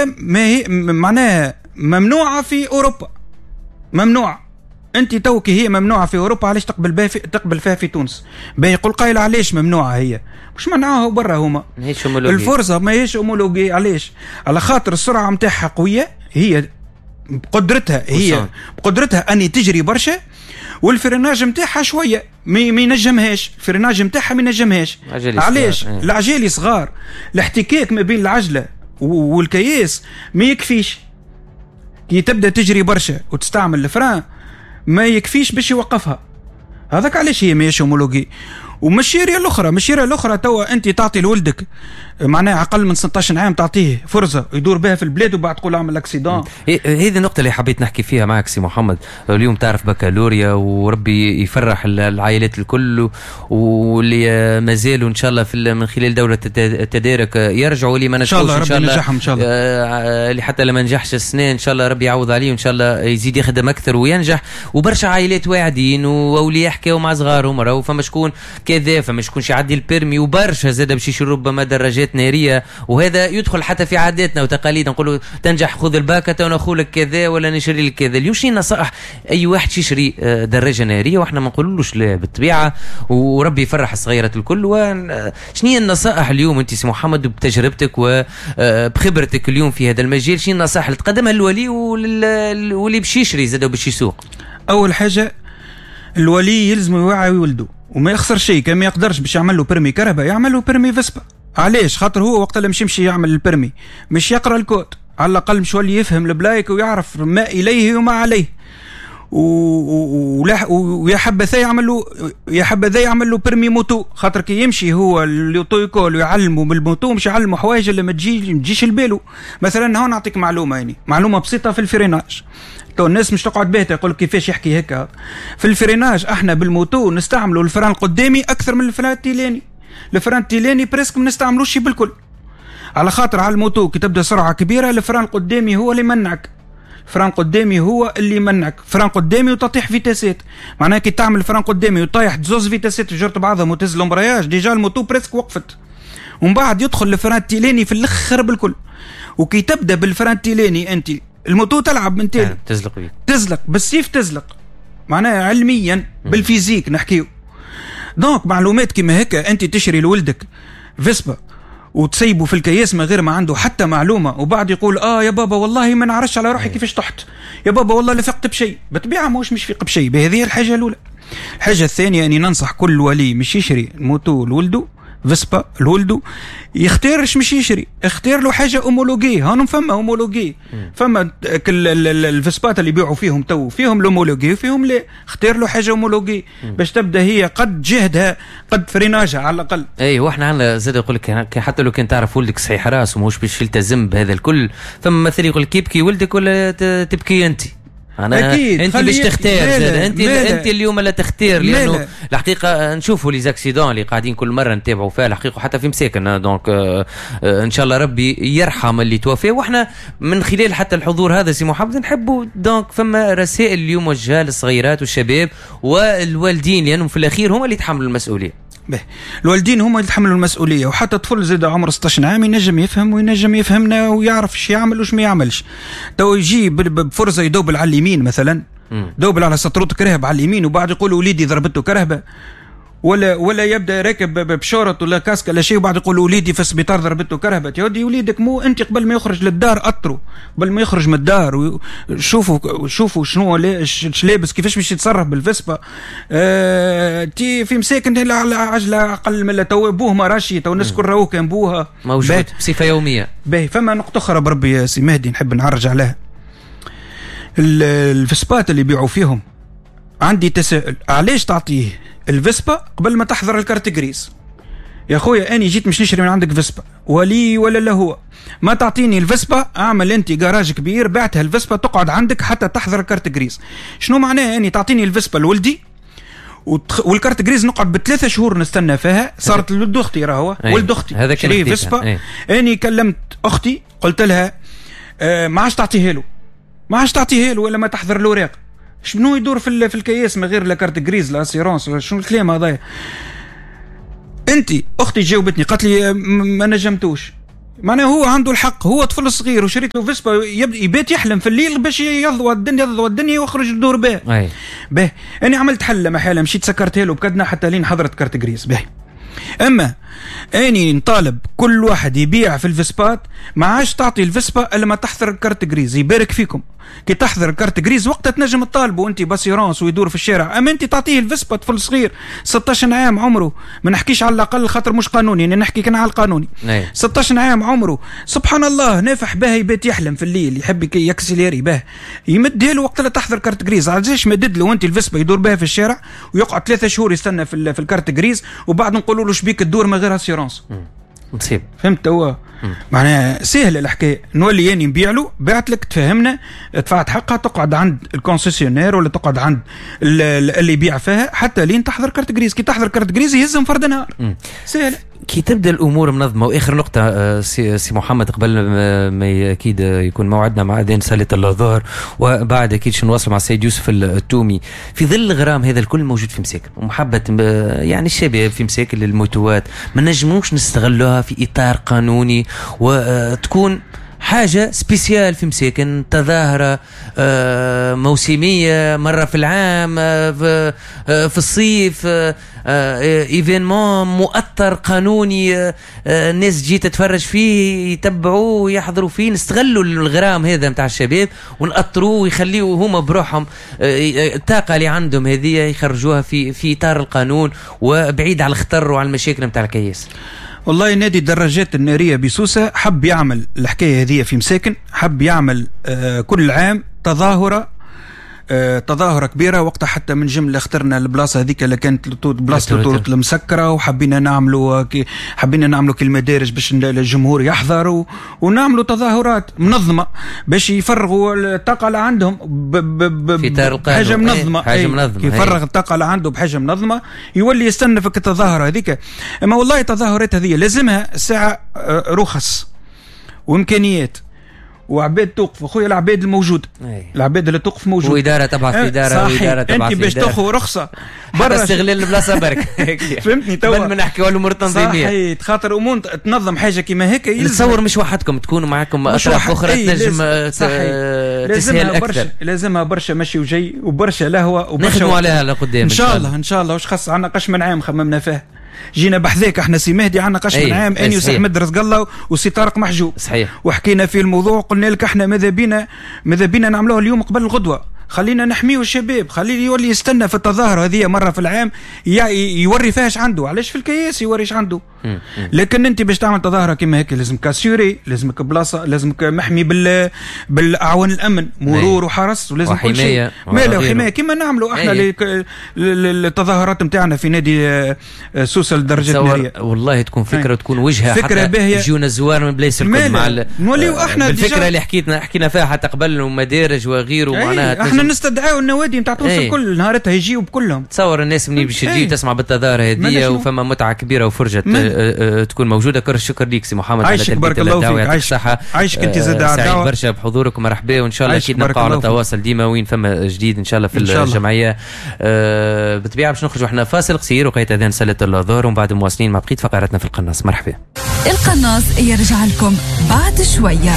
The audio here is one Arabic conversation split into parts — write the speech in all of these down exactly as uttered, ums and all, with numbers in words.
هي ما هي معناها ممنوعه في اوروبا، ممنوعه. انت توك هي ممنوعه في اوروبا، علاش تقبل بها في تقبل فيها في تونس؟ باهي يقول قايل علاش ممنوعه هي؟ مش منعوها برا هما الفرصه ما هيش اومولوجي. علاش؟ على خاطر السرعه نتاعها قويه، هي بقدرتها هي بقدرتها اني تجري برشا، والفرناج نتاعها شويه ما ينجمهاش، الفرناج نتاعها ما ينجمهاش. علاش؟ العجالي صغار، الاحتكاك ما بين العجله والكياس ما يكفيش. كي تبدا تجري برشا وتستعمل الفران ما يكفيش باش يوقفها. هذاك علاش هي ماهيش هومولوجي. ومشيريا الاخرى مشيريا الاخرى توا انت تعطي لولدك معناها اقل من ستة عشر عام تعطيه فرصه يدور بها في البلاد وبعد تقول اعمل اكسيدون. هذه النقطه اللي حبيت نحكي فيها معك سي محمد. اليوم تعرف بكالوريا وربي يفرح العائلات الكل واللي ما زالوا ان شاء الله في من خلال دوره التدارك يرجعوا لي ما نجحوش ان شاء الله ربي ينجحهم ان شاء الله. اللي حتى لما نجحش السنه ان شاء الله ربي يعوض عليه وان شاء الله يزيد يخدم اكثر وينجح. وبرشا عائلات واعدين واولياء حكاوا مع صغارهم راهو فما شكون كذا فما شكونش يعدي البيرمي وبرشا زاد باش يشرب ربما دراجات ناريه. وهذا يدخل حتى في عاداتنا وتقاليدنا، نقولوا تنجح خذ الباكة وناخذ كذا ولا نشري لك كذا. اليوم شنو نصائح اي واحد يشري دراجه ناريه واحنا ما نقولوش لا بالطبيعه وربي يفرح الصغيره الكل؟ شنو هي النصائح اليوم انت سي محمد بتجربتك وبخبرتك اليوم في هذا المجال؟ شنو النصائح اللي تقدمها للولي واللي باش يشري زاد باش يسوق؟ اول حاجه الولي يلزم يوعي ولده وما يخسر شيء. كان ما يقدرش باش يعمل له بيرمي كهرباء يعمل له بيرمي فيسبا. علاش؟ خاطر هو وقت اللي مش يمشي يعمل البيرمي مش يقرا الكود، على الاقل مش ولي يفهم البلايك ويعرف ما اليه وما عليه. ويا حبذا يعمل له يا حبذا يعمل له بيرمي موتو، خاطر كي يمشي هو اللي يقول ويعلمه بالموتو مش يعلمه حوايج اللي ما تجيش ما تجيش لباله. مثلا هون نعطيك معلومه يعني معلومه بسيطه في الفريناج. تو الناس مش تقعد باهته يقول كيفاش يحكي هكا. في الفريناج احنا بالموتو نستعملوا الفران القدامي اكثر من الفران التيلاني. الفران التيلاني بريسك ما نستعملوش بالكل، على خاطر على الموتو كي تبدا سرعه كبيره الفران القدامي هو اللي يمنعك. الفران قدامي هو اللي يمنعك، فران قدامي وتطيح فيتاسات. معناها كي تعمل فران قدامي وطايح زوز فيتاسات جرت بعضهم وتهز الامبرياج ديجا الموتو بريسك وقفت. ومن بعد يدخل الفران التيلاني في الاخر بالكل. وكي تبدا بالفران التيلاني انت الموتو تلعب من تالي تزلق بيه تزلق بالسيف تزلق، معناها علميا بالفيزيك نحكيو. دونك معلومات كيما هكا انت تشري لولدك فيسبا وتسيبه في الكياس من غير ما عنده حتى معلومه وبعد يقول اه يا بابا والله ما نعرفش على روحي كيفاش طحت، يا بابا والله لا فقت بشيء. بالطبيعه ماهوش مش فيق بشيء. بهذه الحاجه الاولى. الحاجه الثانيه اني ننصح كل ولي مش يشري موتو لولده فيسبا لولده يختارش مش يشري، اختار له حاجه اومولوجي. هانم فما اومولوجي، فما الفيسبات اللي يبيعوا فيهم تو فيهم الاومولوجي وفيهم لا. اختار له حاجه اومولوجي باش تبدا هي قد جهدها قد فريناجها على الاقل. اي واحنا عندنا زاد يقول لك حتى لو كان تعرف ولدك صحيح راس وماهوش باش يلتزم بهذا الكل، فما مثل يقول لك يبكي ولدك ولا تبكي انت. أنا أكيد. انت باش تختار زاد انت ميلا. انت اليوم لا تختار لانه الحقيقه نشوفوا لي زاكسيدون اللي قاعدين كل مره نتابعوا فيها الحقيقه حتى في مساكن. دونك آه آه ان شاء الله ربي يرحم اللي توفى. واحنا من خلال حتى الحضور هذا سي محمد نحبوا دونك فما رسائل اليوم موجهه للصغيرات والشباب والوالدين لانهم في الاخير هم اللي يتحملوا المسؤوليه. به الوالدين هما اللي يتحملوا المسؤوليه، وحتى طفل زاد عمره ستة عشر عام ينجم يفهم وينجم يفهمنا ويعرف ايش يعمل واش ما يعملش. تو يجي بفرصه يدوبل على اليمين مثلا دوبل على سطروت كرهب على اليمين وبعد يقول وليدي ضربته كرهبه، ولا ولا يبدا راكب بشورت ولا كاسك ولا شيء وبعد يقول وليدي في السبيطار ضربته كرهبه. يا ودي وليدك مو انت قبل ما يخرج للدار اطروا قبل ما يخرج من الدار وشوفوا شوفوا شنو ايش لابس كيفاش باش يتصرف بالفسبه. اه تي في مساكن على عجله اقل من تو ابوه ما راشي تو الناس كل راهو كان بوها موجود بصفه يوميه. باهي فما نقطه اخرى بربي يا سي مهدي نحب نعرج عليها. الفسبات اللي يبيعوا فيهم عندي تساؤل، علاش تعطيه الفيسبا قبل ما تحضر الكارت جريس؟ يا خويا اني جيت مش نشري من عندك فيسبا ولي ولا لا هو ما تعطيني الفيسبا اعمل انت جراج كبير بعتها الفيسبا تقعد عندك حتى تحضر الكارت جريس. شنو معناه اني تعطيني الفيسبا لولدي وتخ... والكارت جريز نقعد بثلاثة شهور نستنى فيها. صارت لولد اختي راهو ولد اختي شري فيسبا. اني كلمت اختي قلت لها آه ما عادش تعطيها له ما عادش تعطيها له ولا ما تحضر الاوراق. شنو يدور في في الكياس من غير لا كارت جريز لا اسيرونس شنو الكلام هذا؟ انت اختي جاوبتني قالت لي ما نجمتوش معناه هو عنده الحق، هو طفل صغير وشريت له فيسبا يبات يحلم في الليل باش يضوى الدنيا يضوى الدنيا ويخرج الدور به. اي به انا عملت حل محاله مشيت سكرتها له بكدنا حتى لين حضرت كارت جريس. به اما اني نطالب كل واحد يبيع في الفيسبات ما عادش تعطي الفيسبا الا ما تحضر الكارت جريز. يبارك فيكم كي تحضر الكارت جريز وقتها تنجم تطالبه انت باسيرونس ويدور في الشارع. اما انت تعطيه الفيسبا طفل صغير ستة عشر عام عمره، ما نحكيش على الاقل خاطر مش قانوني، يعني نحكي كان على القانوني. أي. ستة عشر عام عمره سبحان الله نافح به يبات يحلم في الليل يحب يكسليري به يمد له وقت لا تحضر كارت جريز. علاش مدد له انت الفيسبا يدور بها في الشارع ويقعد ثلاثة شهور يستنى في, في الكارت جريز وبعد نقولوا له شبيك الدور من غير اسيرونس. مصيب. فهمت هو معناها سهله الحكايه. نولي يعني نبيع له بعت لك تفهمنا دفعت حقها تقعد عند الكونسيسيونير ولا تقعد عند اللي يبيع فيها حتى لين تحضر كارت جريز. كي تحضر كارت جريز يهزم فرد نهار. سهله كي تبدا الامور منظمه. واخر نقطه سي, سي محمد قبل ما اكيد يكون موعدنا مع اذان صلاه الظهر وبعد اكيد شنو نواصل مع السيد يوسف التومي في ظل الغرام هذا الكل موجود في مساكن ومحبه يعني الشباب في مساكن للموتوات ما نجموش نستغلوها في اطار قانوني وتكون حاجة سبيسيال في مساكن، تظاهرة موسمية مرة في العام في الصيف، ايفينمون مؤثر قانوني الناس تجي تتفرج فيه يتبعوه ويحضروا فيه. نستغلوا الغرام هذا متاع الشباب ونأطروه ويخليوا هما بروحهم الطاقة اللي عندهم هذه يخرجوها في في إطار القانون وبعيد على الخطر وعلى المشاكل متاع الكياس. والله نادي الدراجات النارية بسوسة حب يعمل الحكاية هذه في مساكن، حب يعمل آه كل عام تظاهرة آه تظاهرة كبيرة. وقتها حتى من جملة اخترنا البلاصة هذيك اللي كانت بلاصة الطرق المسكرة وحبينا نعملوا حبينا نعملوا كالمدارج باش الجمهور يحضروا ونعملوا تظاهرات منظمة باش يفرغوا الطاقة اللي عندهم بحاجة منظمة. حاجة منظمة يفرغ الطاقة اللي عنده بحاجة منظمة يولي يستنى في التظاهرة هذيك. اما والله التظاهرات هذه لازمها ساعة رخص وامكانيات وعباد توقف. اخويا العباد الموجود العباد اللي توقف موجود واداره تبعث في اداره واداره تبعث انت باش تاخذ رخصه برا استغلال البلاصه برك. فهمتني توا قبل ما نحكيوا الامور التنظيميه صحيح خاطر امور تنظم حاجه كيما هيك نتصور مش وحدكم تكونوا معكم اطراف اخرى تنجم تسهل اكثر. لازمها برشا مشي وجاي وبرشا لهوه وبرشا نخدموا عليها لقدام ان شاء الله. ان شاء الله واش خاص عنا قش من عام خممنا فيه جينا بحذاك احنا سي مهدي عنا قش من عام اني وسي احمد رزق الله وسي طارق محجوب صحيح وحكينا في الموضوع قلنا لك احنا ماذا بينا ماذا بينا نعملوه اليوم قبل الغدوه. خلينا نحميو الشباب خليه يولي يستنى في التظاهرة هذه مرة في العام يوري فيهاش عنده. علاش في الكياس يوريش عنده. لكن انت باش تعمل تظاهرة كما هيك لازمك سيوري لازمك بلاصة لازمك محمي بال بالاعوان الامن مرور وحرس ولازم كل شيء ماله وحماية كما نعملوا احنا التظاهرات نتاعنا في نادي سوسة للدرجات النارية. والله تكون فكرة هي. تكون وجهة فكرة حتى يجونا الزوار من بلايص الكل مع نوليو احنا بالفكرة اللي حكيتنا حكينا فيها حتى قبل ومدارج وغيره معناها احنا نستدعيو النوادي نتاع تونس الكل نهارتها يجيو بكلهم. تصور الناس مني باش تجي تسمع بالتظاهرة هذه وفما متعة كبيرة وفرجة تكون موجودة. كل الشكر ليك سي محمد على تلبية الدعوة. يعطيك الصحة. عايشك انت زاد الدعوة. سعيد برشا بحضورك ومرحبا وان شاء الله اكيد نبقى على تواصل ديما وين فما جديد ان شاء الله في الجمعية. أه بالطبيعة باش نخرجوا احنا فاصل قصير وقيت اذان صلاة الظهر ومن بعد مواصلين مع بقية فقراتنا في القناص. مرحبا. القناص يرجع لكم بعد شوية.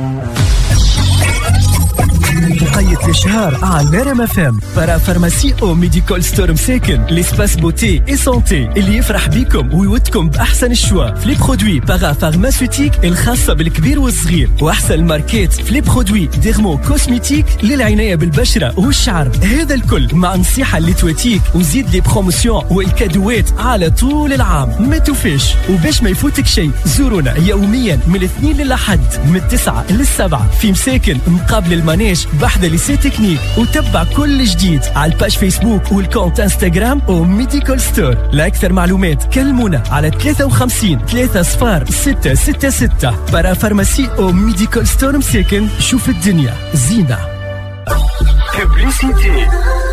Paillettes les chars à L R M F M para pharmacie au Medical Store مساكن l'espace beauté et santé اللي يفرح بيكم ويودكم بأحسن الشوا في لي برودوي باغا فارماسيوتيك الخاصة بالكبير والصغير وأحسن الماركات في لي برودوي ديرمو كوسميتيك للعناية بالبشرة والشعر. هذا الكل مع نصيحة اللي تواتيك وزيد لي بروموسيون والكادوات على طول العام. ما توفيش وباش ما يفوتك شيء زورونا يوميا من الاثنين للأحد من التسعة للسبعة في مساكن مقابل المانيج بحذا ليسي تكنيك وتبع كل جديد على الباج فيسبوك والكونت انستغرام او ميديكال ستور. لأكثر معلومات كلمونا على ثلاثة وخمسين ثلاثة صفار ستة ستة ستة. برا فارماسي او ميديكال ستور مساكن شوف الدنيا زينة. ببليسيتي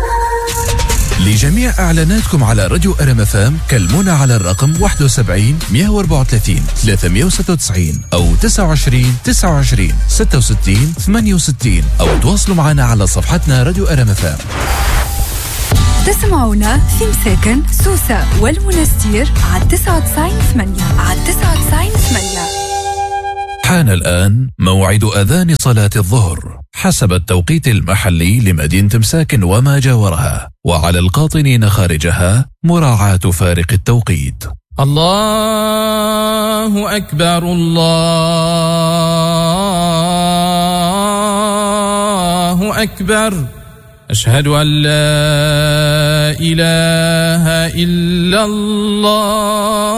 لجميع إعلاناتكم على راديو ار ام اف ام كلمونا على الرقم واحد وسبعين مئة وأربعة وثلاثين ثلاثمئة وستة وتسعين أو تسعة وعشرين تسعة وعشرين ستة وستين ثمانية وستين أو تواصلوا معنا على صفحتنا راديو ار ام اف ام. تسمعونا في مساكن سوسة والمنستير على تسعة وتسعين ثمانية على تسعة وتسعين ثمانية. حان الآن موعد أذان صلاة الظهر حسب التوقيت المحلي لمدينة مساكن وما جاورها، وعلى القاطنين خارجها مراعاة فارق التوقيت. الله أكبر الله أكبر، أشهد أن لا إله إلا الله